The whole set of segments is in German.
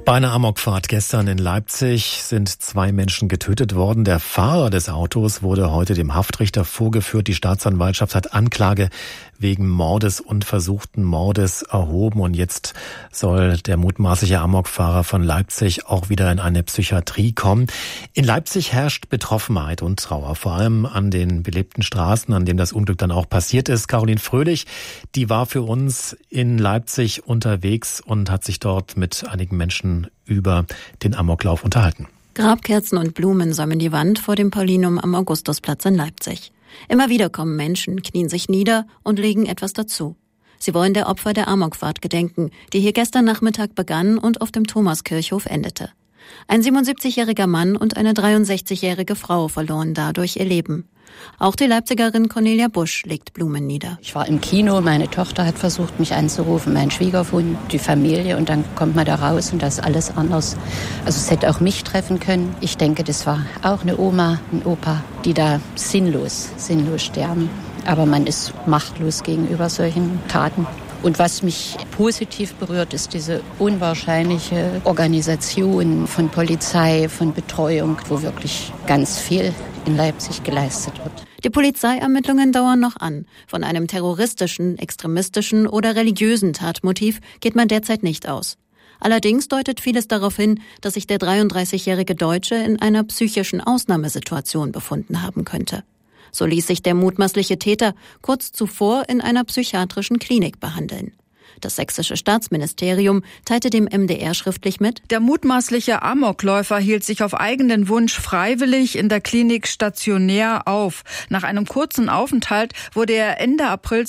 Bei einer Amokfahrt gestern in Leipzig sind 2 Menschen getötet worden. Der Fahrer des Autos wurde heute dem Haftrichter vorgeführt. Die Staatsanwaltschaft hat Anklage wegen Mordes und versuchten Mordes erhoben. Und jetzt soll der mutmaßliche Amokfahrer von Leipzig auch wieder in eine Psychiatrie kommen. In Leipzig herrscht Betroffenheit und Trauer, vor allem an den belebten Straßen, an denen das Unglück dann auch passiert ist. Caroline Fröhlich, die war für uns in Leipzig unterwegs und hat sich dort mit einigen Menschen über den Amoklauf unterhalten. Grabkerzen und Blumen säumen die Wand vor dem Paulinum am Augustusplatz in Leipzig. Immer wieder kommen Menschen, knien sich nieder und legen etwas dazu. Sie wollen der Opfer der Amokfahrt gedenken, die hier gestern Nachmittag begann und auf dem Thomaskirchhof endete. Ein 77-jähriger Mann und eine 63-jährige Frau verloren dadurch ihr Leben. Auch die Leipzigerin Cornelia Busch legt Blumen nieder. Ich war im Kino, meine Tochter hat versucht, mich anzurufen, mein Schwiegersohn, die Familie, und dann kommt man da raus und das ist alles anders. Also es hätte auch mich treffen können. Ich denke, das war auch eine Oma, ein Opa, die da sinnlos sterben. Aber man ist machtlos gegenüber solchen Taten. Und was mich positiv berührt, ist diese unwahrscheinliche Organisation von Polizei, von Betreuung, wo wirklich ganz viel in Leipzig geleistet wird. Die Polizeiermittlungen dauern noch an. Von einem terroristischen, extremistischen oder religiösen Tatmotiv geht man derzeit nicht aus. Allerdings deutet vieles darauf hin, dass sich der 33-jährige Deutsche in einer psychischen Ausnahmesituation befunden haben könnte. So ließ sich der mutmaßliche Täter kurz zuvor in einer psychiatrischen Klinik behandeln. Das sächsische Staatsministerium teilte dem MDR schriftlich mit: Der mutmaßliche Amokläufer hielt sich auf eigenen Wunsch freiwillig in der Klinik stationär auf. Nach einem kurzen Aufenthalt wurde er Ende April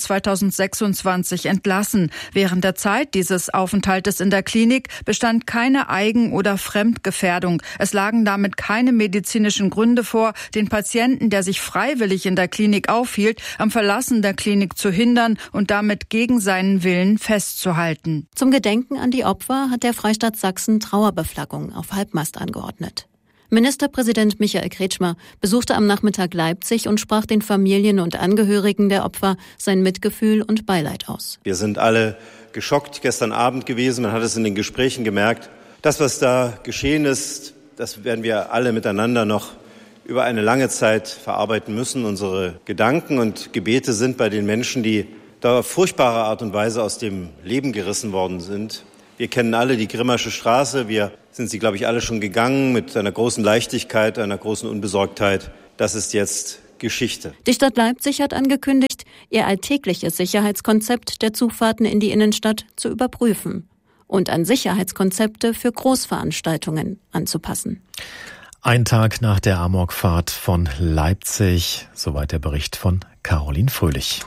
2026 entlassen. Während der Zeit dieses Aufenthaltes in der Klinik bestand keine Eigen- oder Fremdgefährdung. Es lagen damit keine medizinischen Gründe vor, den Patienten, der sich freiwillig in der Klinik aufhielt, am Verlassen der Klinik zu hindern und damit gegen seinen Willen festzuhalten. Zum Gedenken an die Opfer hat der Freistaat Sachsen Trauerbeflaggung auf Halbmast angeordnet. Ministerpräsident Michael Kretschmer besuchte am Nachmittag Leipzig und sprach den Familien und Angehörigen der Opfer sein Mitgefühl und Beileid aus. Wir sind alle geschockt gestern Abend gewesen. Man hat es in den Gesprächen gemerkt. Das, was da geschehen ist, das werden wir alle miteinander noch über eine lange Zeit verarbeiten müssen. Unsere Gedanken und Gebete sind bei den Menschen, die da auf furchtbare Art und Weise aus dem Leben gerissen worden sind. Wir kennen alle die Grimmersche Straße. Wir sind sie, glaube ich, alle schon gegangen mit einer großen Leichtigkeit, einer großen Unbesorgtheit. Das ist jetzt Geschichte. Die Stadt Leipzig hat angekündigt, ihr alltägliches Sicherheitskonzept der Zugfahrten in die Innenstadt zu überprüfen und an Sicherheitskonzepte für Großveranstaltungen anzupassen. Ein Tag nach der Amokfahrt von Leipzig, soweit der Bericht von Caroline Fröhlich.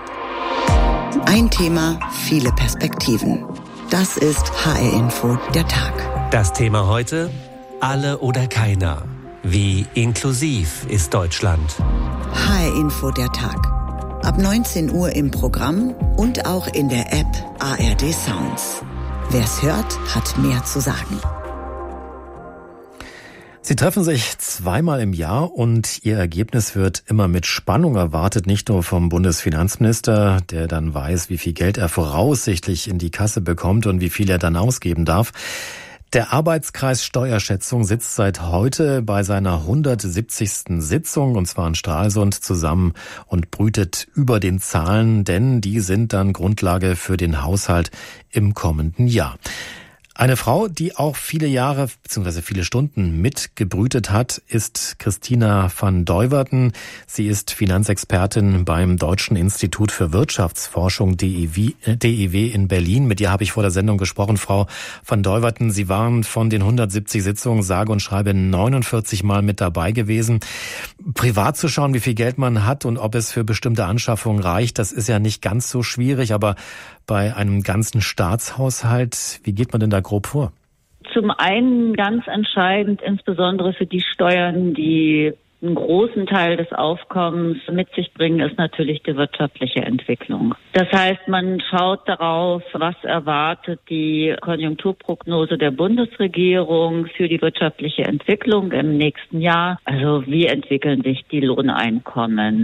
Ein Thema, viele Perspektiven. Das ist HR Info, der Tag. Das Thema heute: Alle oder keiner. Wie inklusiv ist Deutschland? HR Info, der Tag. Ab 19 Uhr im Programm und auch in der App ARD Sounds. Wer's hört, hat mehr zu sagen. Sie treffen sich 2-mal im Jahr und Ihr Ergebnis wird immer mit Spannung erwartet, nicht nur vom Bundesfinanzminister, der dann weiß, wie viel Geld er voraussichtlich in die Kasse bekommt und wie viel er dann ausgeben darf. Der Arbeitskreis Steuerschätzung sitzt seit heute bei seiner 170. Sitzung, und zwar in Stralsund, zusammen und brütet über den Zahlen, denn die sind dann Grundlage für den Haushalt im kommenden Jahr. Eine Frau, die auch viele Jahre bzw. viele Stunden mitgebrütet hat, ist Christina van Deuwerten. Sie ist Finanzexpertin beim Deutschen Institut für Wirtschaftsforschung DIW in Berlin. Mit ihr habe ich vor der Sendung gesprochen. Frau van Deuwerten, Sie waren von den 170 Sitzungen sage und schreibe 49 Mal mit dabei gewesen. Privat zu schauen, wie viel Geld man hat und ob es für bestimmte Anschaffungen reicht, das ist ja nicht ganz so schwierig, aber bei einem ganzen Staatshaushalt, wie geht man denn da grob vor? Zum einen ganz entscheidend, insbesondere für die Steuern, die einen großen Teil des Aufkommens mit sich bringen, ist natürlich die wirtschaftliche Entwicklung. Das heißt, man schaut darauf, was erwartet die Konjunkturprognose der Bundesregierung für die wirtschaftliche Entwicklung im nächsten Jahr. Also wie entwickeln sich die Lohneinkommen? Was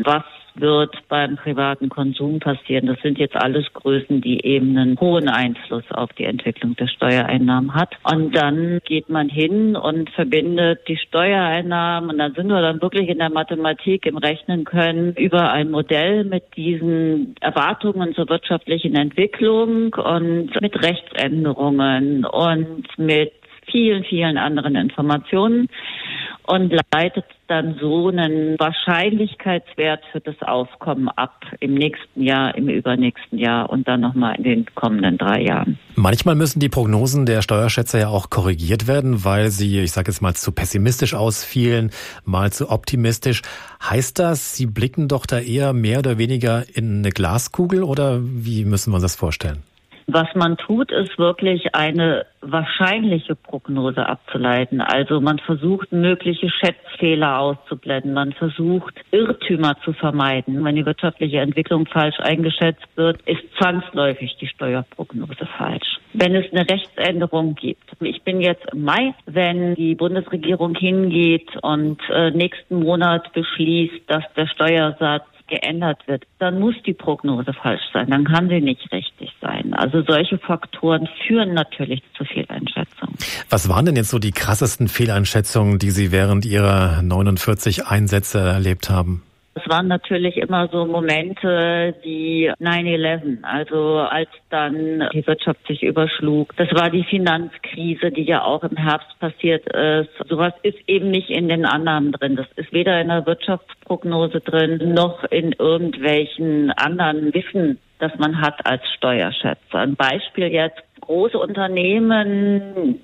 wird beim privaten Konsum passieren. Das sind jetzt alles Größen, die eben einen hohen Einfluss auf die Entwicklung der Steuereinnahmen hat. Und dann geht man hin und verbindet die Steuereinnahmen und dann sind wir dann wirklich in der Mathematik im Rechnen können über ein Modell mit diesen Erwartungen zur wirtschaftlichen Entwicklung und mit Rechtsänderungen und mit vielen, vielen anderen Informationen und leitet dann so einen Wahrscheinlichkeitswert für das Aufkommen ab im nächsten Jahr, im übernächsten Jahr und dann nochmal in den kommenden 3 Jahren. Manchmal müssen die Prognosen der Steuerschätzer ja auch korrigiert werden, weil sie, ich sage jetzt mal, zu pessimistisch ausfielen, mal zu optimistisch. Heißt das, Sie blicken doch da eher mehr oder weniger in eine Glaskugel oder wie müssen wir uns das vorstellen? Was man tut, ist wirklich eine wahrscheinliche Prognose abzuleiten. Also man versucht, mögliche Schätzfehler auszublenden. Man versucht, Irrtümer zu vermeiden. Wenn die wirtschaftliche Entwicklung falsch eingeschätzt wird, ist zwangsläufig die Steuerprognose falsch. Wenn es eine Rechtsänderung gibt. Ich bin jetzt im Mai, wenn die Bundesregierung hingeht und nächsten Monat beschließt, dass der Steuersatz geändert wird, dann muss die Prognose falsch sein, dann kann sie nicht richtig sein. Also solche Faktoren führen natürlich zu Fehleinschätzungen. Was waren denn jetzt so die krassesten Fehleinschätzungen, die Sie während Ihrer 49 Einsätze erlebt haben? Es waren natürlich immer so Momente wie 9/11, also als dann die Wirtschaft sich überschlug. Das war die Finanzkrise, die ja auch im Herbst passiert ist. Sowas ist eben nicht in den Annahmen drin. Das ist weder in der Wirtschaftsprognose drin, noch in irgendwelchen anderen Wissen, das man hat als Steuerschätzer. Ein Beispiel jetzt. Große Unternehmen,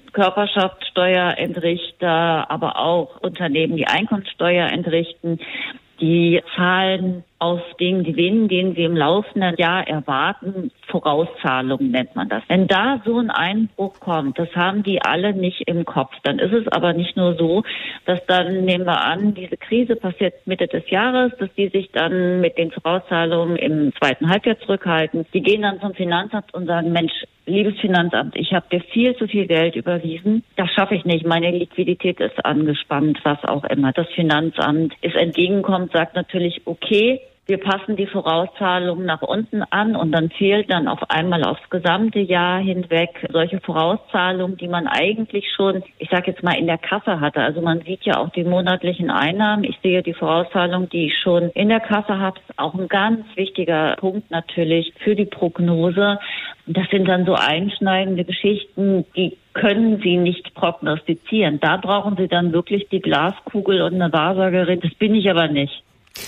Körperschaftsteuerentrichter, aber auch Unternehmen, die Einkommensteuer entrichten, die zahlen auf den Gewinn, den sie im laufenden Jahr erwarten, Vorauszahlungen nennt man das. Wenn da so ein Einbruch kommt, das haben die alle nicht im Kopf. Dann ist es aber nicht nur so, dass dann, nehmen wir an, diese Krise passiert Mitte des Jahres, dass die sich dann mit den Vorauszahlungen im zweiten Halbjahr zurückhalten. Die gehen dann zum Finanzamt und sagen, Mensch, liebes Finanzamt, ich habe dir viel zu viel Geld überwiesen. Das schaffe ich nicht. Meine Liquidität ist angespannt, was auch immer. Das Finanzamt ist entgegenkommt, sagt natürlich, okay, wir passen die Vorauszahlungen nach unten an und dann fehlt dann auf einmal aufs gesamte Jahr hinweg solche Vorauszahlungen, die man eigentlich schon, ich sage jetzt mal, in der Kasse hatte. Also man sieht ja auch die monatlichen Einnahmen. Ich sehe die Vorauszahlung, die ich schon in der Kasse habe. Ist auch ein ganz wichtiger Punkt natürlich für die Prognose. Das sind dann so einschneidende Geschichten, die können Sie nicht prognostizieren. Da brauchen Sie dann wirklich die Glaskugel und eine Wahrsagerin. Das bin ich aber nicht.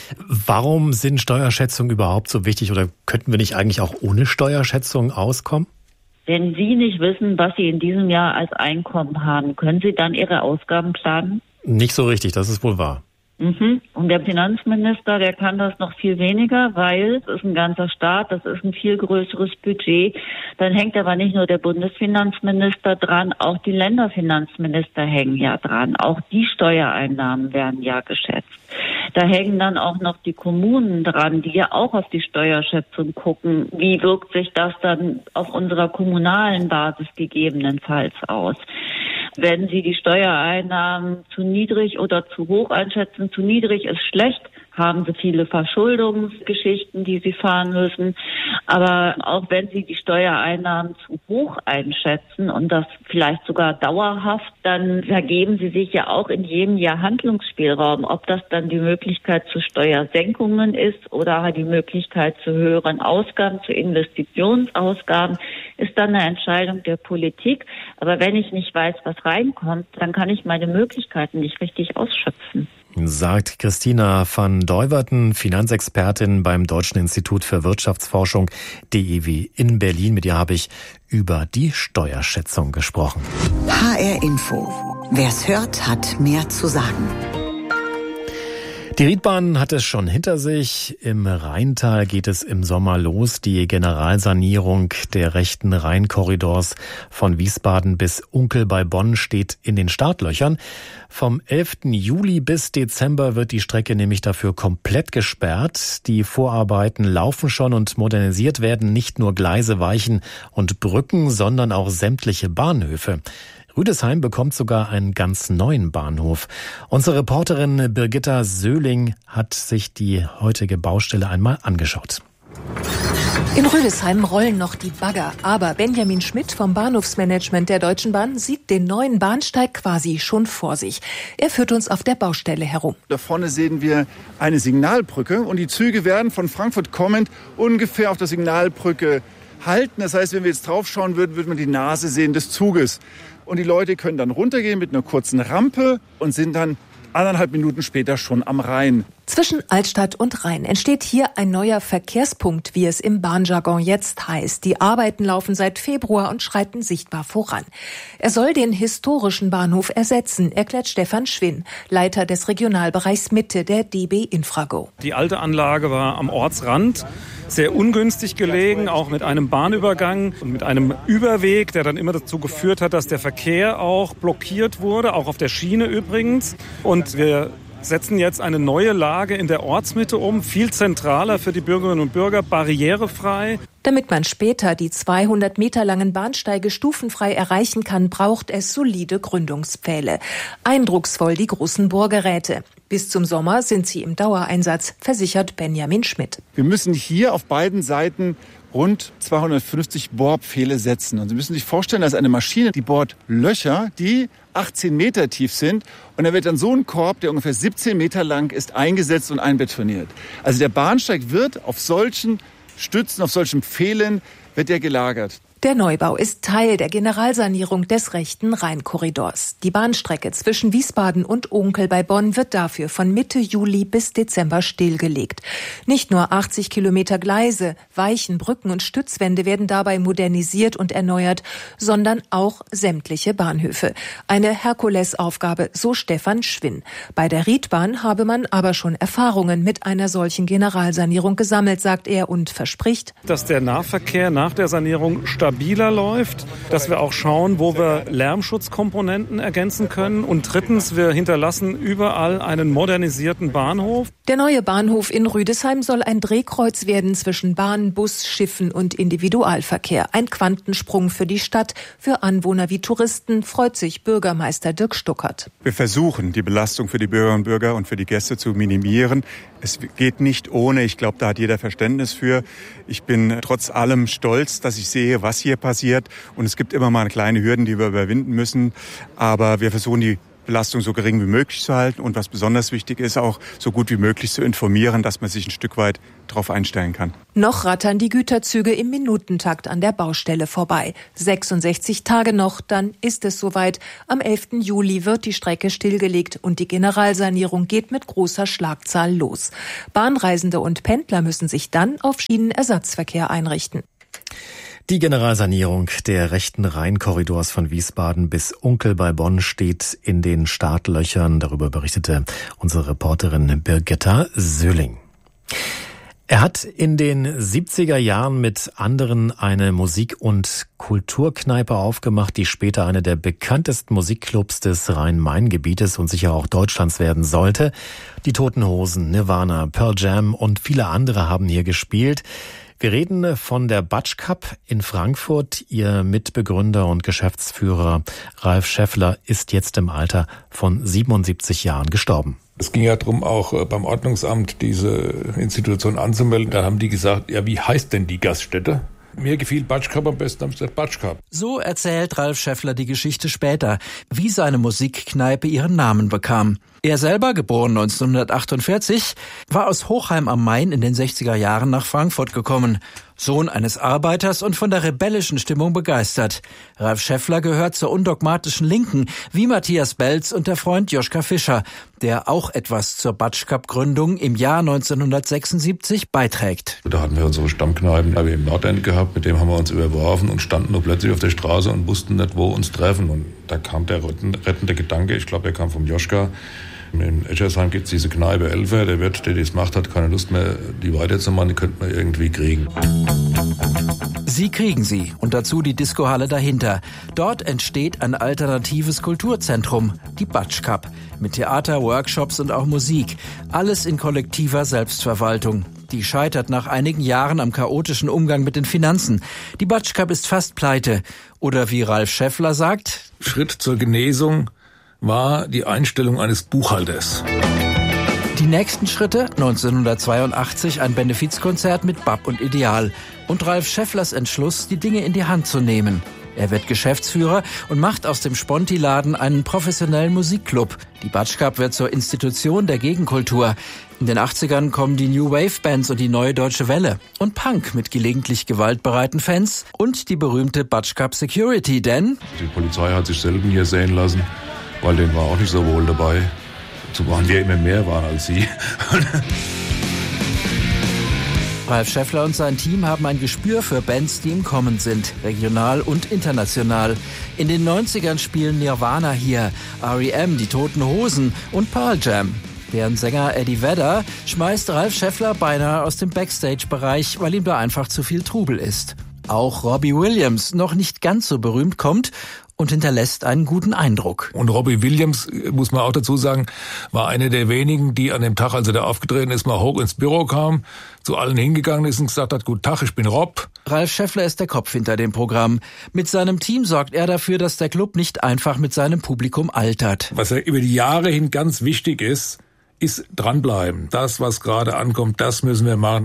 Warum sind Steuerschätzungen überhaupt so wichtig oder könnten wir nicht eigentlich auch ohne Steuerschätzungen auskommen? Wenn Sie nicht wissen, was Sie in diesem Jahr als Einkommen haben, können Sie dann Ihre Ausgaben planen? Nicht so richtig, das ist wohl wahr. Und der Finanzminister, der kann das noch viel weniger, weil es ist ein ganzer Staat, das ist ein viel größeres Budget. Dann hängt aber nicht nur der Bundesfinanzminister dran, auch die Länderfinanzminister hängen ja dran. Auch die Steuereinnahmen werden ja geschätzt. Da hängen dann auch noch die Kommunen dran, die ja auch auf die Steuerschätzung gucken. Wie wirkt sich das dann auf unserer kommunalen Basis gegebenenfalls aus? Wenn Sie die Steuereinnahmen zu niedrig oder zu hoch einschätzen, zu niedrig ist schlecht, haben Sie viele Verschuldungsgeschichten, die Sie fahren müssen. Aber auch wenn Sie die Steuereinnahmen zu hoch einschätzen und das vielleicht sogar dauerhaft, dann vergeben Sie sich ja auch in jedem Jahr Handlungsspielraum. Ob das dann die Möglichkeit zu Steuersenkungen ist oder die Möglichkeit zu höheren Ausgaben, zu Investitionsausgaben, ist dann eine Entscheidung der Politik. Aber wenn ich nicht weiß, was reinkommt, dann kann ich meine Möglichkeiten nicht richtig ausschöpfen. Sagt Christina van Deuwerten, Finanzexpertin beim Deutschen Institut für Wirtschaftsforschung DIW in Berlin. Mit ihr habe ich über die Steuerschätzung gesprochen. HR Info. Wer's hört, hat mehr zu sagen. Die Riedbahn hat es schon hinter sich. Im Rheintal geht es im Sommer los. Die Generalsanierung der rechten Rheinkorridors von Wiesbaden bis Unkel bei Bonn steht in den Startlöchern. Vom 11. Juli bis Dezember wird die Strecke nämlich dafür komplett gesperrt. Die Vorarbeiten laufen schon und modernisiert werden nicht nur Gleise, Weichen und Brücken, sondern auch sämtliche Bahnhöfe. Rüdesheim bekommt sogar einen ganz neuen Bahnhof. Unsere Reporterin Birgitta Söhling hat sich die heutige Baustelle einmal angeschaut. In Rüdesheim rollen noch die Bagger, aber Benjamin Schmidt vom Bahnhofsmanagement der Deutschen Bahn sieht den neuen Bahnsteig quasi schon vor sich. Er führt uns auf der Baustelle herum. Da vorne sehen wir eine Signalbrücke und die Züge werden von Frankfurt kommend ungefähr auf der Signalbrücke halten. Das heißt, wenn wir jetzt drauf schauen würden, würde man die Nase sehen des Zuges. Und die Leute können dann runtergehen mit einer kurzen Rampe und sind dann 1,5 Minuten später schon am Rhein. Zwischen Altstadt und Rhein entsteht hier ein neuer Verkehrspunkt, wie es im Bahnjargon jetzt heißt. Die Arbeiten laufen seit Februar und schreiten sichtbar voran. Er soll den historischen Bahnhof ersetzen, erklärt Stefan Schwinn, Leiter des Regionalbereichs Mitte der DB Infrago. Die alte Anlage war am Ortsrand, sehr ungünstig gelegen, auch mit einem Bahnübergang und mit einem Überweg, der dann immer dazu geführt hat, dass der Verkehr auch blockiert wurde, auch auf der Schiene übrigens. Und wir setzen jetzt eine neue Lage in der Ortsmitte um, viel zentraler für die Bürgerinnen und Bürger, barrierefrei. Damit man später die 200 Meter langen Bahnsteige stufenfrei erreichen kann, braucht es solide Gründungspfähle. Eindrucksvoll die großen Bohrgeräte. Bis zum Sommer sind sie im Dauereinsatz, versichert Benjamin Schmidt. Wir müssen hier auf beiden Seiten rund 250 Bohrpfähle setzen. Und Sie müssen sich vorstellen, dass eine Maschine, die bohrt Löcher, die 18 Meter tief sind. Und da wird dann so ein Korb, der ungefähr 17 Meter lang ist, eingesetzt und einbetoniert. Also der Bahnsteig wird auf solchen Stützen, auf solchen Pfählen, wird er gelagert. Der Neubau ist Teil der Generalsanierung des rechten Rheinkorridors. Die Bahnstrecke zwischen Wiesbaden und Unkel bei Bonn wird dafür von Mitte Juli bis Dezember stillgelegt. Nicht nur 80 Kilometer Gleise, Weichen, Brücken und Stützwände werden dabei modernisiert und erneuert, sondern auch sämtliche Bahnhöfe. Eine Herkulesaufgabe, so Stefan Schwinn. Bei der Riedbahn habe man aber schon Erfahrungen mit einer solchen Generalsanierung gesammelt, sagt er und verspricht, dass der Nahverkehr nach der Sanierung stabiler läuft, dass wir auch schauen, wo wir Lärmschutzkomponenten ergänzen können. Und drittens, wir hinterlassen überall einen modernisierten Bahnhof. Der neue Bahnhof in Rüdesheim soll ein Drehkreuz werden zwischen Bahn, Bus, Schiffen und Individualverkehr. Ein Quantensprung für die Stadt. Für Anwohner wie Touristen freut sich Bürgermeister Dirk Stuckert. Wir versuchen, die Belastung für die Bürgerinnen und Bürger und für die Gäste zu minimieren. Es geht nicht ohne. Ich glaube, da hat jeder Verständnis für. Ich bin trotz allem stolz, dass ich sehe, was hier passiert. Und es gibt immer mal kleine Hürden, die wir überwinden müssen. Aber wir versuchen, die Belastung so gering wie möglich zu halten. Und was besonders wichtig ist, auch so gut wie möglich zu informieren, dass man sich ein Stück weit darauf einstellen kann. Noch rattern die Güterzüge im Minutentakt an der Baustelle vorbei. 66 Tage noch, dann ist es soweit. Am 11. Juli wird die Strecke stillgelegt und die Generalsanierung geht mit großer Schlagzahl los. Bahnreisende und Pendler müssen sich dann auf Schienenersatzverkehr einrichten. Die Generalsanierung der rechten Rheinkorridors von Wiesbaden bis Unkel bei Bonn steht in den Startlöchern. Darüber berichtete unsere Reporterin Birgitta Söhling. Er hat in den 70er Jahren mit anderen eine Musik- und Kulturkneipe aufgemacht, die später eine der bekanntesten Musikclubs des Rhein-Main-Gebietes und sicher auch Deutschlands werden sollte. Die Toten Hosen, Nirvana, Pearl Jam und viele andere haben hier gespielt. Wir reden von der Batsch Cup in Frankfurt. Ihr Mitbegründer und Geschäftsführer Ralf Scheffler ist jetzt im Alter von 77 Jahren gestorben. Es ging ja darum, auch beim Ordnungsamt diese Institution anzumelden. Da haben die gesagt, ja, wie heißt denn die Gaststätte? Mir gefiel Batsch Cup am besten, haben sie gesagt Batsch Cup. So erzählt Ralf Scheffler die Geschichte später, wie seine Musikkneipe ihren Namen bekam. Er selber, geboren 1948, war aus Hochheim am Main in den 60er Jahren nach Frankfurt gekommen. Sohn eines Arbeiters und von der rebellischen Stimmung begeistert. Ralf Scheffler gehört zur undogmatischen Linken, wie Matthias Belz und der Freund Joschka Fischer, der auch etwas zur Batsch Cup Gründung im Jahr 1976 beiträgt. Da hatten wir unsere Stammkneipen im Nordend gehabt, mit dem haben wir uns überworfen und standen nur plötzlich auf der Straße und wussten nicht, wo uns treffen. Und da kam der rettende Gedanke, ich glaube, der kam vom Joschka. In Eschersheim gibt es diese Kneipe Elfer, der Wirt, der das macht, hat keine Lust mehr, die weiterzumachen, die könnte man irgendwie kriegen. Sie kriegen sie und dazu die Discohalle dahinter. Dort entsteht ein alternatives Kulturzentrum, die Batsch Cup, mit Theater, Workshops und auch Musik. Alles in kollektiver Selbstverwaltung. Die scheitert nach einigen Jahren am chaotischen Umgang mit den Finanzen. Die Batschkap ist fast pleite. Oder wie Ralf Schäffler sagt: Schritt zur Genesung war die Einstellung eines Buchhalters. Die nächsten Schritte: 1982 ein Benefizkonzert mit BAP und Ideal. Und Ralf Schäfflers Entschluss, die Dinge in die Hand zu nehmen. Er wird Geschäftsführer und macht aus dem Sponti-Laden einen professionellen Musikclub. Die Batschkap wird zur Institution der Gegenkultur. In den 80ern kommen die New Wave Bands und die Neue Deutsche Welle. Und Punk mit gelegentlich gewaltbereiten Fans und die berühmte Batschkap Security, denn die Polizei hat sich selten hier sehen lassen, weil denen war auch nicht so wohl dabei. Zumal wir immer mehr waren als sie. Ralf Schäffler und sein Team haben ein Gespür für Bands, die im Kommen sind, regional und international. In den 90ern spielen Nirvana hier, R.E.M., die Toten Hosen und Pearl Jam. Deren Sänger Eddie Vedder schmeißt Ralf Schäffler beinahe aus dem Backstage-Bereich, weil ihm da einfach zu viel Trubel ist. Auch Robbie Williams, noch nicht ganz so berühmt, kommt und hinterlässt einen guten Eindruck. Und Robbie Williams, muss man auch dazu sagen, war einer der wenigen, die an dem Tag, als er da aufgetreten ist, mal hoch ins Büro kam, zu allen hingegangen ist und gesagt hat: Guten Tag, ich bin Rob. Ralf Schäffler ist der Kopf hinter dem Programm. Mit seinem Team sorgt er dafür, dass der Club nicht einfach mit seinem Publikum altert. Was ja über die Jahre hin ganz wichtig ist dranbleiben. Das, was gerade ankommt, das müssen wir machen.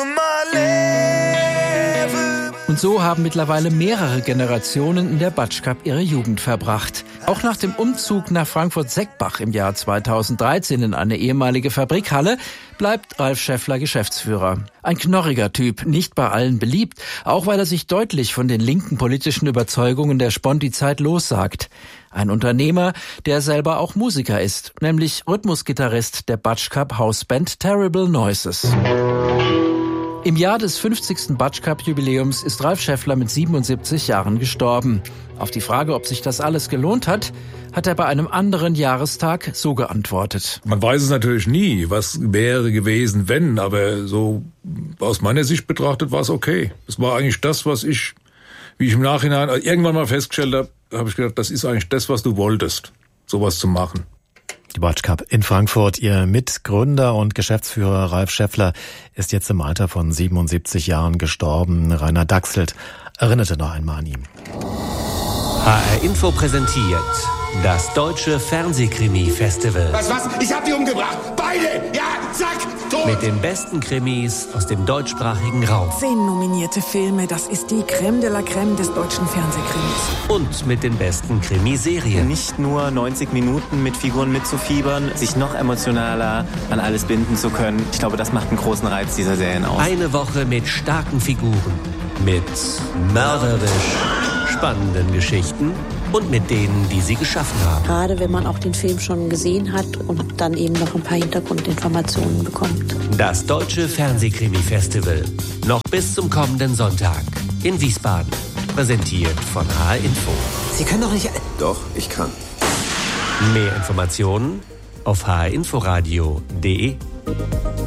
Und so haben mittlerweile mehrere Generationen in der Batschkap ihre Jugend verbracht. Auch nach dem Umzug nach Frankfurt-Seckbach im Jahr 2013 in eine ehemalige Fabrikhalle bleibt Ralf Schäffler Geschäftsführer. Ein knorriger Typ, nicht bei allen beliebt, auch weil er sich deutlich von den linken politischen Überzeugungen der Sponti-Zeit lossagt. Ein Unternehmer, der selber auch Musiker ist, nämlich Rhythmusgitarrist der Batschkap Hausband Terrible Noises. Im Jahr des 50. Batschkap-Jubiläums ist Ralf Schäffler mit 77 Jahren gestorben. Auf die Frage, ob sich das alles gelohnt hat, hat er bei einem anderen Jahrestag so geantwortet. Man weiß es natürlich nie, was wäre gewesen, wenn, aber so aus meiner Sicht betrachtet war es okay. Es war eigentlich das, was ich, wie ich im Nachhinein irgendwann mal festgestellt habe ich gedacht, das ist eigentlich das, was du wolltest, sowas zu machen. Die Batschkap in Frankfurt. Ihr Mitgründer und Geschäftsführer Ralf Schäffler ist jetzt im Alter von 77 Jahren gestorben. Rainer Dachselt erinnerte noch einmal an ihn. HR Info präsentiert das Deutsche Fernsehkrimi-Festival. Was? Ich hab die umgebracht! Beide! Ja, zack! Tot! Mit den besten Krimis aus dem deutschsprachigen Raum. 10 nominierte Filme, das ist die Crème de la Crème des deutschen Fernsehkrimis. Und mit den besten Krimiserien. Nicht nur 90 Minuten mit Figuren mitzufiebern, sich noch emotionaler an alles binden zu können. Ich glaube, das macht einen großen Reiz dieser Serien aus. Eine Woche mit starken Figuren, mit mörderisch spannenden Geschichten und mit denen, die sie geschaffen haben. Gerade wenn man auch den Film schon gesehen hat und dann eben noch ein paar Hintergrundinformationen bekommt. Das Deutsche Fernsehkrimi-Festival. Noch bis zum kommenden Sonntag in Wiesbaden. Präsentiert von HR Info. Sie können doch nicht... Doch, ich kann. Mehr Informationen auf hrinforadio.de.